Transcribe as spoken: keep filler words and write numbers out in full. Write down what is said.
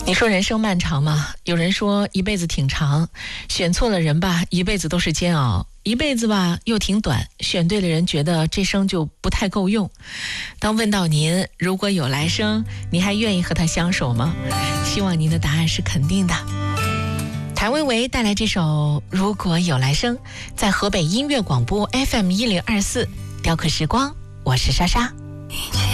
你说人生漫长吗？有人说一辈子挺长，选错了人吧，一辈子都是煎熬；一辈子吧又挺短，选对了人，觉得这生就不太够用。当问到您如果有来生，你还愿意和他相守吗？希望您的答案是肯定的。谭维维带来这首《如果有来生》，在河北音乐广播 F M 一零二四雕刻时光，我是莎莎。